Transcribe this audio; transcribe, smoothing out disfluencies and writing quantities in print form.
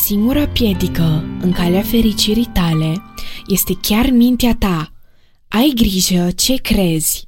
Singura piedică în calea fericirii tale este chiar mintea ta. Ai grijă ce crezi.